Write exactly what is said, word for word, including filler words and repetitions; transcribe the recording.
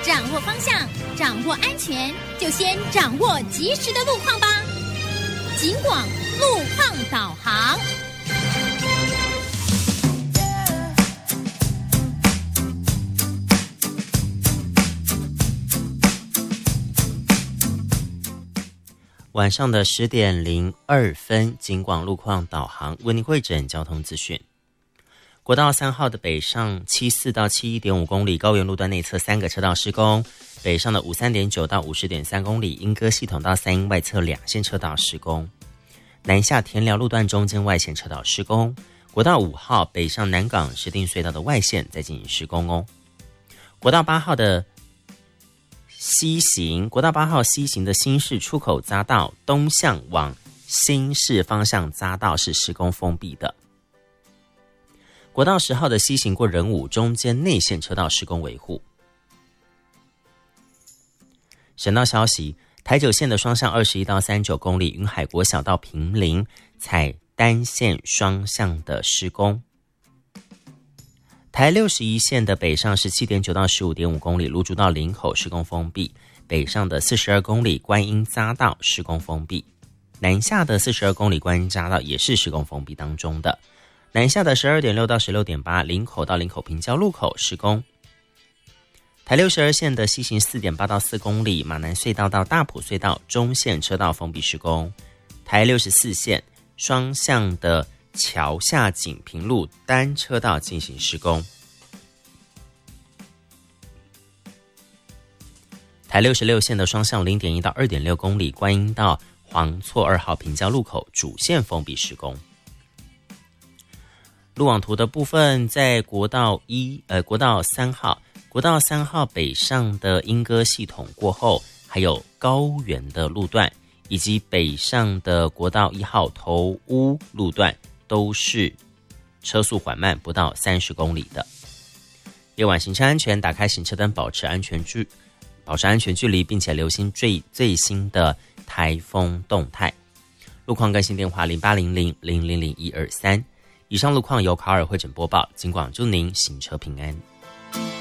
掌握方向，掌握安全，就先掌握及时的路况吧。警广路况导航。 晚上的十点零二分，警广路况导航为您汇整交通资讯。国道三号的北上七四到七一点五公里高原路段内侧三个车道施工，北上的五三点九到五十点三公里莺歌系统到三鶯外侧两线车道施工，南下田寮路段中间外线车道施工，国道五号北上南港石碇隧道的外线在进行施工哦。国道八号的西行，国道八号西行的新市出口匝道东向往新市方向匝道是施工封闭的。国道十号的西行过仁武中间内线车道施工维护。省道消息，台九线的双向二十一到三十九公里云海国小到坪林采单线双向的施工。台六十一线的北上十七点九到十五点五公里芦竹到林口施工封闭，北上的四十二公里观音匝道施工封闭，南下的四十二公里观音匝道也是施工封闭当中的。南下的十二点六到十六点八林口到林口平交路口施工。台六十二线的西行四点八到四公里马南隧道到大埔隧道中线车道封闭施工。台六十四线双向的桥下锦屏路单车道进行施工。台六十六线的双向 零点一到二点六公里观音到黄厝二号平交路口主线封闭施工。路网图的部分，在国道一呃国道三号国道三号北上的莺歌系统过后，还有高原的路段以及北上的国道一号头屋路段都是车速缓慢不到三十公里的。夜晚行车安全，打开行车灯，保持安全距保持安全距离，并且留心最最新的台风动态。路况更新电话零八零零零零零一二三。以上路况由卡尔汇整播报，警广祝您行车平安。